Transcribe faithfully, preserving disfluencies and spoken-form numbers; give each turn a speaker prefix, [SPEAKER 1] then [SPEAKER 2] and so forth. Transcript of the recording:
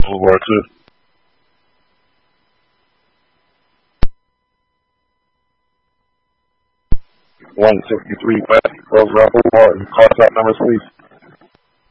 [SPEAKER 1] World War Two. one sixty-three West Roosevelt Boulevard. Call top numbers, please.